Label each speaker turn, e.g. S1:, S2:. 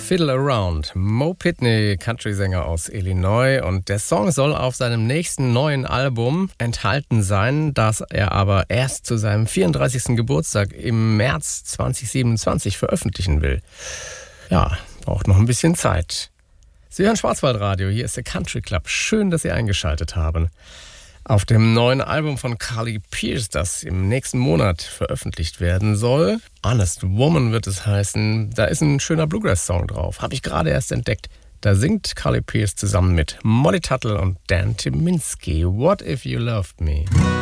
S1: Fiddle Around. Mo Pitney, Country-Sänger aus Illinois. Und der Song soll auf seinem nächsten neuen Album enthalten sein, das er aber erst zu seinem 34. Geburtstag im März 2027 veröffentlichen will. Ja, braucht noch ein bisschen Zeit. Sie hören Schwarzwaldradio, hier ist der Country Club. Schön, dass Sie eingeschaltet haben. Auf dem neuen Album von Carly Pearce, das im nächsten Monat veröffentlicht werden soll, Honest Woman wird es heißen, da ist ein schöner Bluegrass-Song drauf. Habe ich gerade erst entdeckt. Da singt Carly Pearce zusammen mit Molly Tuttle und Dan Tyminski. What If You Loved Me?